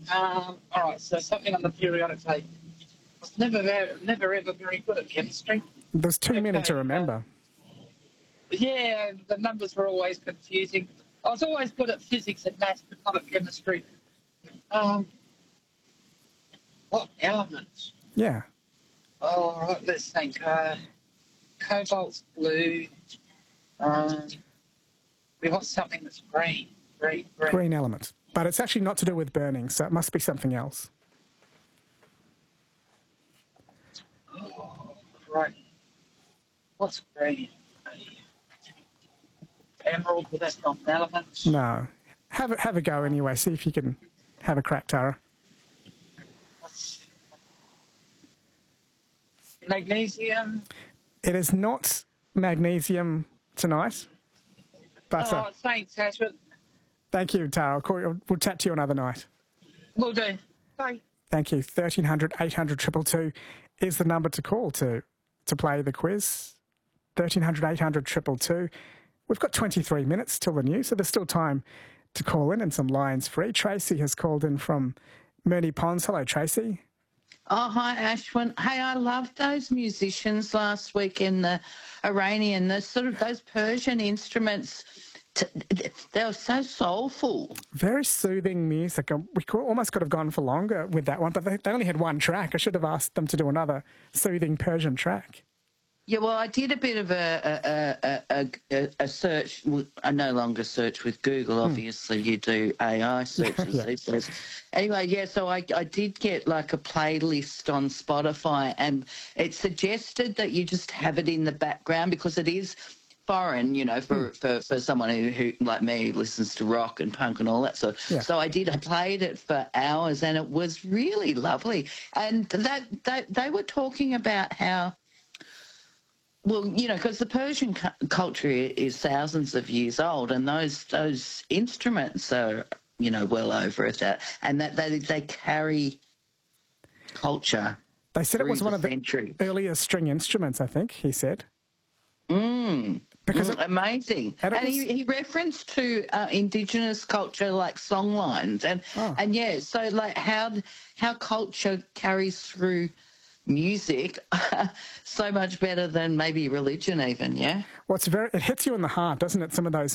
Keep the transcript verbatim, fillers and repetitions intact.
Um, all right, so something on the periodic table. I was never, very, never ever very good at chemistry. There's too okay, many to remember. Uh, yeah, the numbers were always confusing. I was always good at physics and maths, but not at chemistry. Um, what elements? Yeah. Oh, all right, let's think. Uh, cobalt's blue. Um, we want something that's green. Green, green. Green element. But it's actually not to do with burning, so it must be something else. Oh, right. What's green? Emerald, but that's not an element. No. Have a, have a go anyway. See if you can have a crack, Tara. What's... Magnesium? It is not magnesium tonight. But, oh, uh, thanks, Ashford. Thank you, Tara. I'll call you, we'll chat to you another night. Will do. Bye. Thank you. thirteen hundred, eight hundred, two two two is the number to call to, to play the quiz. thirteen hundred, eight hundred, two two two. We've got twenty-three minutes till the news, so there's still time to call in and some lines free. Tracy has called in from Moonee Ponds. Hello, Tracy. Oh, hi, Ashwin. Hey, I loved those musicians last week in the Iranian, the sort of those Persian instruments. They were so soulful. Very soothing music. We could, almost could have gone for longer with that one, but they, they only had one track. I should have asked them to do another soothing Persian track. Yeah, well, I did a bit of a a, a, a, a search. I no longer search with Google, obviously. Hmm. You do A I searches yeah. these days. Anyway, yeah, so I, I did get like a playlist on Spotify, and it suggested that you just have it in the background because it is foreign, you know, for, mm. for, for someone who, who, like me, listens to rock and punk and all that sort. Yeah. So I did. I played it for hours, and it was really lovely. And that, that they were talking about how, well, you know, because the Persian cu- culture is thousands of years old, and those those instruments are, you know, well over it, uh, and that they they carry culture. They said it was one of the century. earlier string instruments, I think, he said. Mm. Because mm, it, amazing. And, and was... he, he referenced to uh, indigenous culture like song lines. And, oh. and yeah, so like how how culture carries through music so much better than maybe religion even, yeah? Well, it's very, it hits you in the heart, doesn't it? Some of those